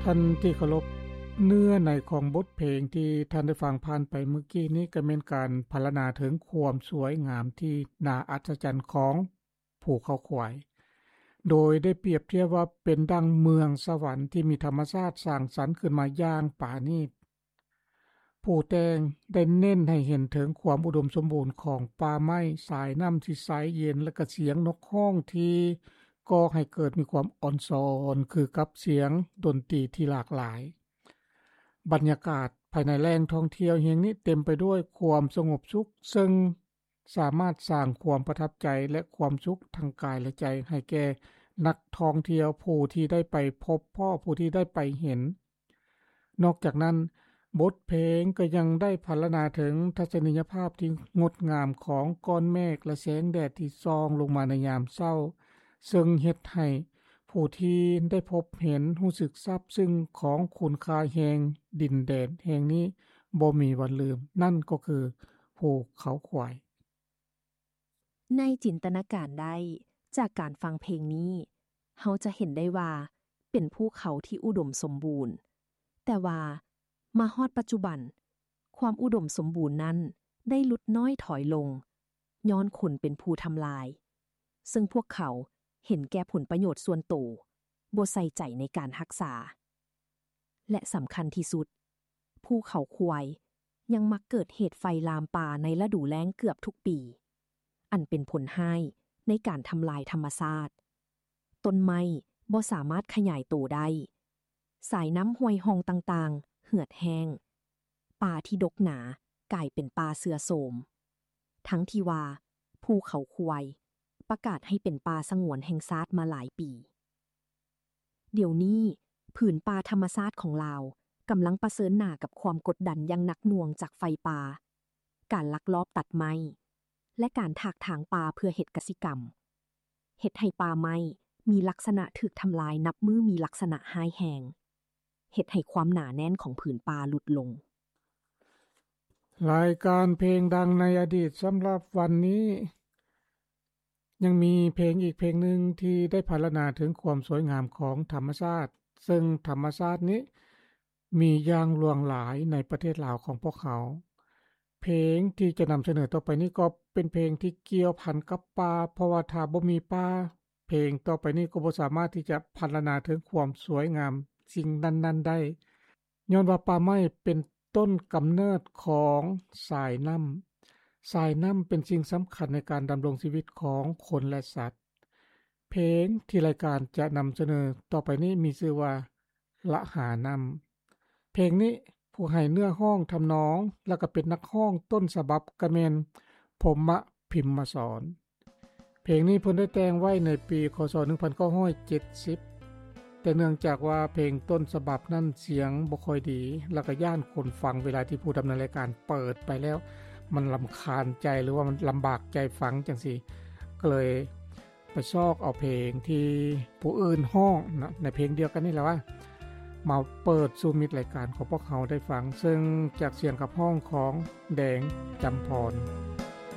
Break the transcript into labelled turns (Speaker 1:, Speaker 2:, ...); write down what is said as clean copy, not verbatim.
Speaker 1: ท่านที่เคารพเนื้อในของบทเพลงที่ท่านได้ฟังผ่านไปเมื่อกี้นี้ก็เป็นการพรรณนาถึงความสวยงามที่น่าอัศจรรย์ของภูเขาควายโดยได้เปรียบเทียบว่าเป็นดังเมืองสวรรค์ที่มีธรรมชาติสร้างสรรค์ขึ้นมาอย่างปราณีตผู้แต่งได้เน้นให้เห็นถึงความอุดมสมบูรณ์ของป่าไม้สายน้ำที่ใสเย็นและก็เสียงนกฮ้องที่ก่อให้เกิดมีความอ่อนซ้อนคือกับเสียงดนตรีที่หลากหลายบรรยากาศภายในแหล่งท่องเที่ยวแห่งนี้เต็มไปด้วยความสงบสุขซึ่งสามารถสร้างความประทับใจและความสุขทางกายและใจให้แก่นักท่องเที่ยวผู้ที่ได้ไปพบผู้ที่ได้ไปเห็นนอกจากนั้นบทเพลงก็ยังได้พรรณนาถึงทัศนียภาพที่งดงามของก้อนเมฆและแสงแดดที่ส่องลงมาในยามเช้าซึ่งเฮ็ดให้ผู้ที่ได้พบเห็นรู้สึกซาบซึ้งของคุณค่าแห่งดินแดนแห่งนี้บ่มีวันลืมนั่นก็คือภูเขาควาย
Speaker 2: ในจินตนาการได้จากการฟังเพลงนี้เฮาจะเห็นได้ว่าเป็นภูเขาที่อุดมสมบูรณ์แต่ว่ามาฮอดปัจจุบันความอุดมสมบูรณ์นั้นได้ลดน้อยถอยลงย้อนคนเป็นผู้ทำลายซึ่งพวกเขาเห็นแก่ผลประโยชน์ส่วนตัวบ่ใส่ใจในการรักษาและสำคัญที่สุดภูเขาควายยังมักเกิดเหตุไฟลามป่าในฤดูแล้งเกือบทุกปีอันเป็นผลให้ในการทำลายธรรมชาติต้นไม้บ่สามารถขยายตัวได้สายน้ำห้วยหองต่างๆเหือดแห้งป่าที่ดกหนากลายเป็นป่าเสื่อโทรมทั้งที่ว่าภูเขาควายประกาศให้เป็นป่าสงวนแห่งชาติมาหลายปีเดี๋ยวนี้ผืนป่าธรรมชาติของลาวกำลังเผชิญหน้ากับความกดดันอย่างหนักหน่วงจากไฟป่าการลักลอบตัดไม้และการถากถางป่าเพื่อเฮ็ดกสิกรรมเฮ็ดให้ป่าไม้มีลักษณะถูกทำลายนับมือมีลักษณะหายแห้งเฮ็ดให้ความหนาแน่นของผืนป่าลดลง
Speaker 1: รายการเพลงดังในอดีตสำหรับวันนี้ยังมีเพลงอีกเพลงหนึ่งที่ได้พรรณนาถึงความสวยงามของธรรมชาติซึ่งธรรมชาตินี้มีอย่างหลวงหลายในประเทศลาวของพวกเขาเพลงที่จะนำเสนอต่อไปนี้ก็เป็นเพลงที่เกี่ยวพันกับป่าเพราะว่าถ้าบ่มีป่าเพลงต่อไปนี้ก็บ่สามารถที่จะพรรณนาถึงความสวยงามสิ่งนั้นๆได้ย้อนว่าป่าไม้เป็นต้นกำเนิดของสายน้ำสายน้ำเป็นสิ่งสำคัญในการดำรงชีวิตของคนและสัตว์เพลงที่รายการจะนำเสนอต่อไปนี้มีชื่อว่าละหาน้ำเพลงนี้ผู้ให้เนื้อห้องทำนองแล้วก็เป็นนักห้องต้นฉบับกะแม่นพรหมพิมมาสอนเพลงนี้เพิ่นได้แต่งไว้ในปีคศ1970แต่เนื่องจากว่าเพลงต้นฉบับนั้นเสียงบ่ค่อยดีแล้วก็ย่านคนฟังเวลาที่ผู้ดำเนินรายการเปิดไปแล้วมันรำคาญใจหรือว่ามันลำบากใจฟังจังซี่ก็เลยไปซอกเอาเพลงที่ผู้อื่นห้องนะในเพลงเดียวกันนี่แหละว่ามาเปิดสู่มิตรรายการของพวกเขาได้ฟังซึ่งจากเสียงกับห้องของแดงจำพร